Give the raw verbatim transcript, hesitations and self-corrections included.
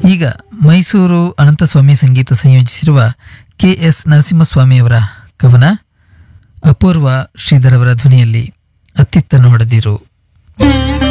ಈಗ ಮೈಸೂರು ಅನಂತಸ್ವಾಮಿ ಸಂಗೀತ ಸಂಯೋಜಿಸಿರುವ K S ನರಸಿಂಹಸ್ವಾಮಿಯವರ ಕವನ ಅಪೂರ್ವ ಶ್ರೀಧರ್ ಅವರ ಧ್ವನಿಯಲ್ಲಿ ಅತ್ತಿತ್ತ ನೋಡದಿರು.